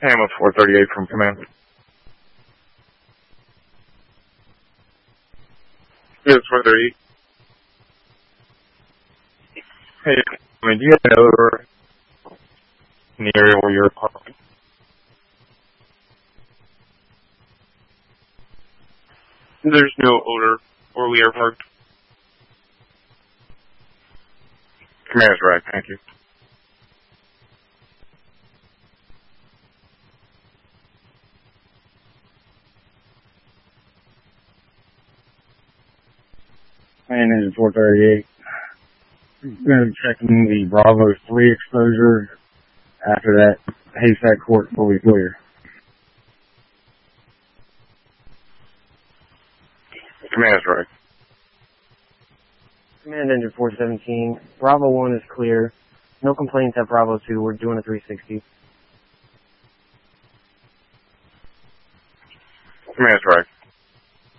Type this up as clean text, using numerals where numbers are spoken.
Hamlet 438 from command. Yes, 438. Hey, do you have an odor in the area where you're parked? There's no odor where we are parked. Command is right, thank you. And Engine 438. I'm going to be checking the Bravo 3 exposure. After that, Haystack Court fully clear. Command is right. Command Engine 417. Bravo 1 is clear. No complaints at Bravo 2. We're doing a 360. Command is right.